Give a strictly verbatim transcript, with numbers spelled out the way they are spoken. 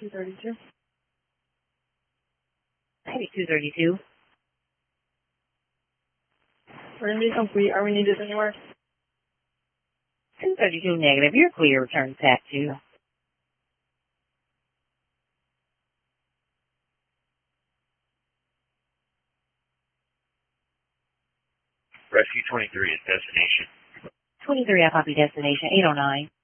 two thirty-two. Maybe two thirty-two. We're going to be complete. Are we needed anywhere? two thirty-two negative. You're clear. Return P A C two. Rescue twenty-three is destination. twenty-three, I copy destination. eight oh nine.